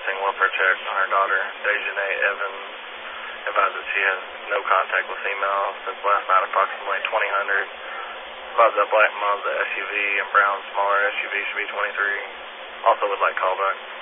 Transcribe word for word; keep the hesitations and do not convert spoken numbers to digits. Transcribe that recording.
missing welfare check on her daughter, Dejanay Evans. Advised that she has no contact with female since last night approximately twenty hundred. Advised that black Mazda S U V and brown smaller S U V should be twenty-three. Also would like callback.